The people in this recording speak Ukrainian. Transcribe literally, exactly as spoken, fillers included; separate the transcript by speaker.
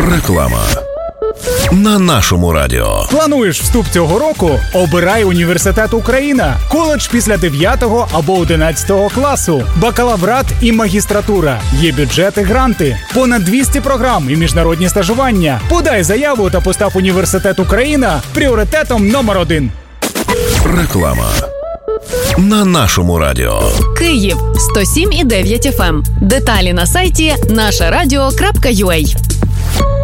Speaker 1: Реклама на нашому радіо.
Speaker 2: Плануєш вступ цього року? Обирай університет Україна. Коледж після дев'ятого або одинадцятого класу. Бакалаврат і магістратура. Є бюджети, гранти. Понад двісті програм і міжнародні стажування. Подай заяву та постав університет Україна пріоритетом номер один.
Speaker 1: Реклама на нашому радіо.
Speaker 3: Київ сто сім і дев'ять еф ем. Деталі на сайті наша радіо крапка ю а.